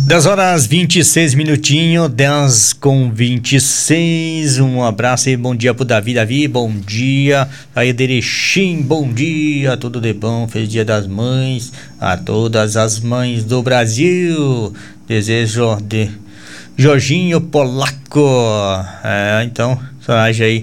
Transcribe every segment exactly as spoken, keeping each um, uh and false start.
dez horas vinte e seis minutinhos, dez com vinte e seis. Um abraço e bom dia pro Davi. Davi, bom dia. Aí, Derechim, bom dia. Tudo de bom. Feliz Dia das Mães a todas as mães do Brasil. Desejo de Jorginho Polaco. É, então, só haja aí.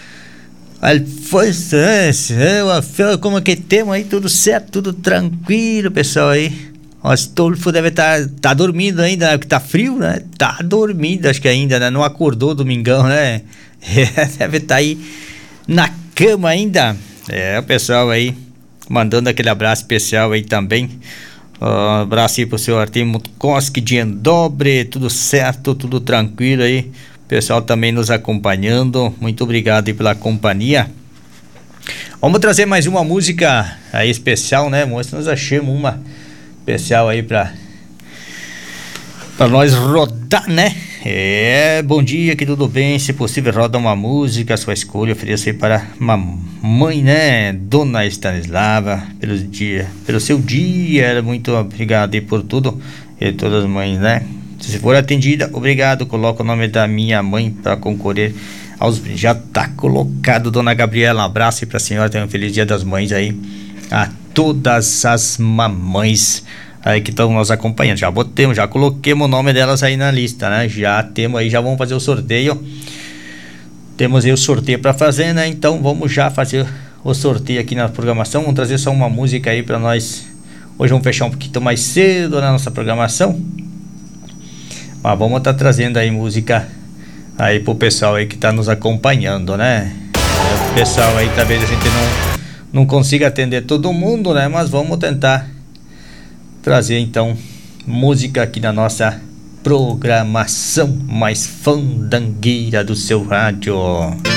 Alfonso, como é que temos aí? Tudo certo, tudo tranquilo, pessoal aí. O Astolfo deve estar tá, tá dormindo ainda, porque tá frio, né? Tá dormindo, acho que ainda, né? Não acordou domingão, né? É, deve estar tá aí na cama ainda. É, o pessoal aí mandando aquele abraço especial aí também. Uh, abraço aí pro seu Artem Mutkoski de Endobre, tudo certo, tudo tranquilo aí. Pessoal também nos acompanhando, muito obrigado aí pela companhia. Vamos trazer mais uma música aí especial, né, moço? Nós achamos uma especial aí pra, pra nós rodar, né? É, bom dia, que tudo bem? Se possível, roda uma música, sua escolha, ofereça aí para mamãe, né? Dona Stanislava, pelo dia, pelo seu dia, muito obrigado aí por tudo e todas as mães, né? Se for atendida, obrigado. Coloca o nome da minha mãe para concorrer aos brindes. Já tá colocado, dona Gabriela. Um abraço aí pra senhora. Tenha um feliz Dia das Mães aí a todas as mamães aí que estão nos acompanhando. Já botemos, já coloquemos o nome delas aí na lista, né? Já temos aí, já vamos fazer o sorteio. Temos aí o sorteio para fazer, né? Então vamos já fazer o sorteio aqui na programação. Vamos trazer só uma música aí para nós. Hoje vamos fechar um pouquinho mais cedo na nossa programação. Mas vamos estar tá trazendo aí música aí pro pessoal aí que tá nos acompanhando, né? O pessoal aí, talvez a gente não, não consiga atender todo mundo, né? Mas vamos tentar trazer então música aqui na nossa programação mais fandangueira do seu rádio.